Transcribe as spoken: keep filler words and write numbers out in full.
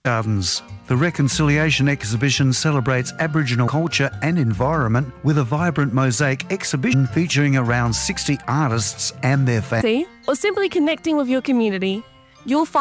Gardens. The Reconciliation exhibition celebrates Aboriginal culture and environment with a vibrant mosaic exhibition featuring around sixty artists and their families. Or simply connecting with your community, you'll find